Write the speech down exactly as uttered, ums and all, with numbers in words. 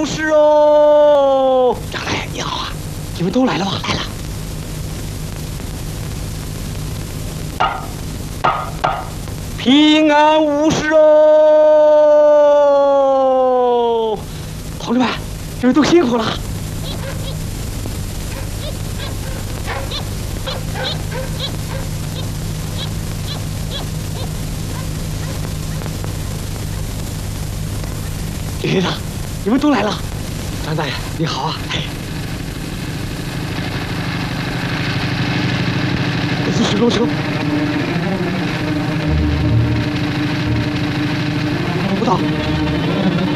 事哦！张来，你好啊，你们都来了吧？来了。平安无事哦！同志们，你们都辛苦了。李队长，你们都来了。张大爷，你好啊！哎，这是水龙车。舞蹈。